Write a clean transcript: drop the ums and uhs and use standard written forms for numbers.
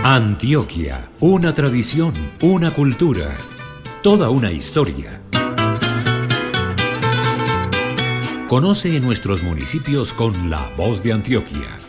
Antioquia, una tradición, una cultura, toda una historia. Conoce nuestros municipios con La Voz de Antioquia.